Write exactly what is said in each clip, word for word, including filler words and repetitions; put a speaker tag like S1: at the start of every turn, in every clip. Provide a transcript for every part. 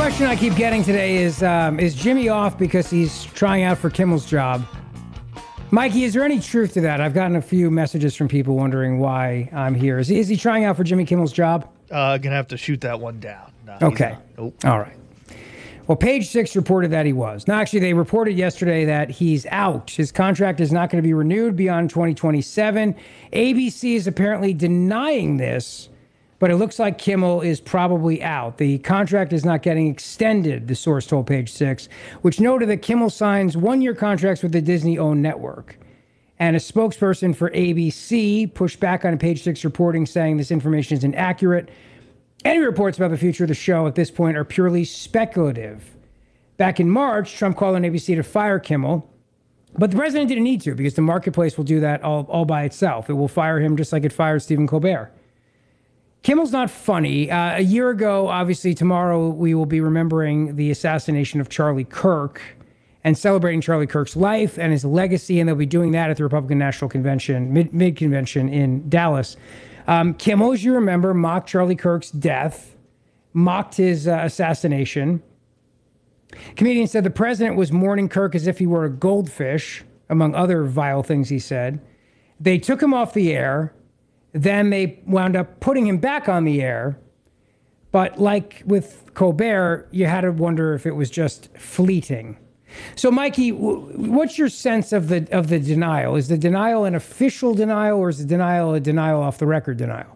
S1: question I keep getting today is, um, is Jimmy off because he's trying out for Kimmel's job? Mikey, is there any truth to that? I've gotten a few messages from people wondering why I'm here. Is he, is he trying out for Jimmy Kimmel's job?
S2: Uh, gonna have to shoot that one down. No,
S1: okay.
S2: Nope.
S1: All right. Well, Page Six reported that he was. Now, actually, they reported yesterday that he's out. His contract is not going to be renewed beyond twenty twenty-seven. A B C is apparently denying this, but it looks like Kimmel is probably out. The contract is not getting extended, the source told Page Six, which noted that Kimmel signs one-year contracts with the Disney-owned network. And a spokesperson for A B C pushed back on Page Six reporting, saying this information is inaccurate. Any reports about the future of the show at this point are purely speculative. Back in March, Trump called on A B C to fire Kimmel, but the president didn't need to because the marketplace will do that all, all by itself. It will fire him just like it fired Stephen Colbert. Kimmel's not funny. Uh, a year ago, obviously, tomorrow we will be remembering the assassination of Charlie Kirk and celebrating Charlie Kirk's life and his legacy, and they'll be doing that at the Republican National Convention, mid, mid-convention in Dallas. Um, Kimmel, as you remember, mocked Charlie Kirk's death, mocked his uh, assassination. Comedian said the president was mourning Kirk as if he were a goldfish, among other vile things he said. They took him off the air. Then they wound up putting him back on the air. But like with Colbert, you had to wonder if it was just fleeting. So, Mikey, what's your sense of the of the denial? Is the denial an official denial, or is the denial a denial off the record denial?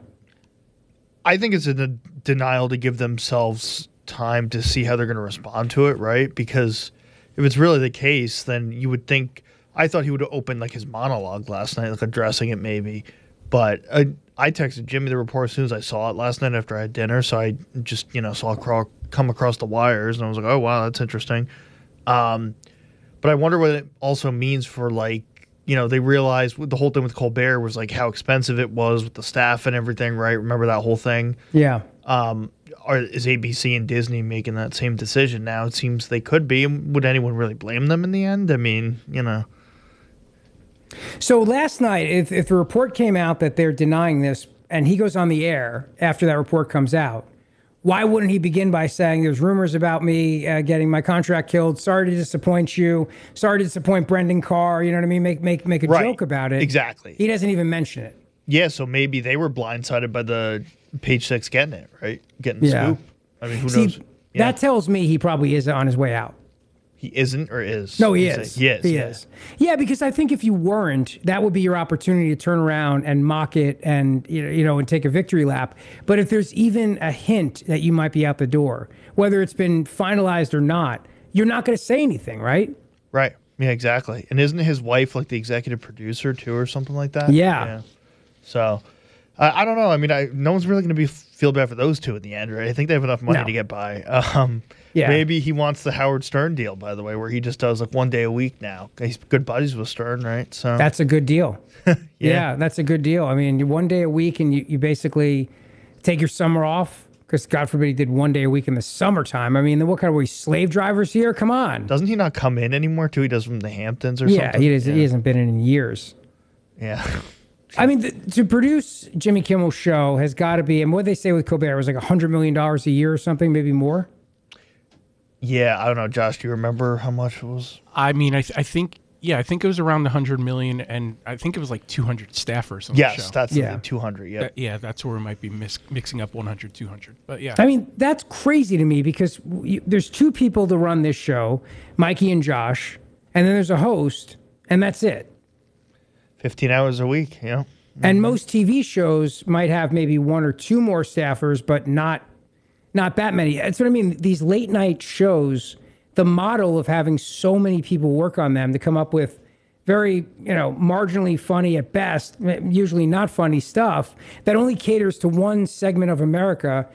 S2: I think it's a de- denial to give themselves time to see how they're going to respond to it, right? Because if it's really the case, then you would think. I thought he would have opened like his monologue last night, like addressing it maybe. But I, I texted Jimmy the report as soon as I saw it last night after I had dinner. So I just, you know, saw it crawl, come across the wires, and I was like, oh, wow, that's interesting. Um, but I wonder what it also means for, like, you know, they realized the whole thing with Colbert was like how expensive it was with the staff and everything, right? Remember that whole thing?
S1: Yeah.
S2: Um, are, is A B C and Disney making that same decision now? It seems they could be. Would anyone really blame them in the end? I mean, you know.
S1: So last night, if, if the report came out that they're denying this and he goes on the air after that report comes out, why wouldn't he begin by saying there's rumors about me uh, getting my contract killed? Sorry to disappoint you. Sorry to disappoint Brendan Carr. You know what I mean? Make make make a
S2: right.
S1: joke about it.
S2: Exactly.
S1: He doesn't even mention it.
S2: Yeah, so maybe they were blindsided by the Page Six getting it, right? Getting the
S1: yeah.
S2: scoop. I mean, who
S1: See,
S2: knows? Yeah.
S1: That tells me he probably is on his way out.
S2: He isn't or is?
S1: No, he is.
S2: He is.
S1: He
S2: yeah.
S1: is. Yeah, because I think if you weren't, that would be your opportunity to turn around and mock it and, you know, and take a victory lap. But if there's even a hint that you might be out the door, whether it's been finalized or not, you're not going to say anything, right?
S2: Right. Yeah, exactly. And isn't his wife like the executive producer too or something like that?
S1: Yeah.
S2: yeah. So, uh, I don't know. I mean, I, no one's really going to be feel bad for those two in the end, right? I think they have enough money
S1: no.
S2: to get by. Um,
S1: Yeah.
S2: Maybe he wants the Howard Stern deal, by the way, where he just does like one day a week now. He's good buddies with Stern, right? So
S1: that's a good deal. yeah.
S2: yeah,
S1: that's a good deal. I mean, one day a week and you, you basically take your summer off because God forbid he did one day a week in the summertime. I mean, what kind of, were we slave drivers here? Come on.
S2: Doesn't he not come in anymore too? He does from the Hamptons or
S1: yeah,
S2: something?
S1: he does,
S2: Yeah,
S1: he hasn't been in in years.
S2: Yeah.
S1: I mean, the, to produce Jimmy Kimmel's show has got to be, and what they say with Colbert was like one hundred million dollars a year or something, maybe more.
S2: Yeah, I don't know, Josh. Do you remember how much it was?
S3: I mean, I, th- I think, yeah, I think it was around one hundred million, and I think it was like two hundred staffers on
S2: Yes,
S3: the show.
S2: that's
S1: Yeah.
S2: the two hundred. Yeah,
S3: That- yeah, that's where it might be mis- mixing up one hundred, two hundred. But yeah,
S1: I mean, that's crazy to me because you, there's two people to run this show, Mikey and Josh, and then there's a host, and that's it.
S2: fifteen hours a week. You know,
S1: And most T V shows might have maybe one or two more staffers, but not not that many. That's what I mean. These late night shows, the model of having so many people work on them to come up with very, you know, marginally funny at best, usually not funny stuff that only caters to one segment of America